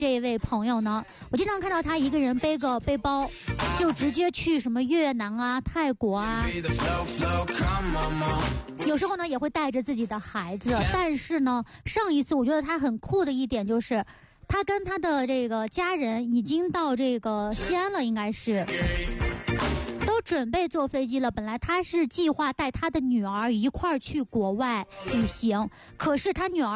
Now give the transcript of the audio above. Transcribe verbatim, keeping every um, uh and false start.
这位朋友呢，我经常看到他一个人背个背包，就直接去什么越南啊、泰国啊，有时候呢也会带着自己的孩子。但是呢，上一次我觉得他很酷的一点就是，他跟他的这个家人已经到这个西安了，应该是。都准备坐飞机了，本来他是计划带他的女儿一块儿去国外旅行，可是他女儿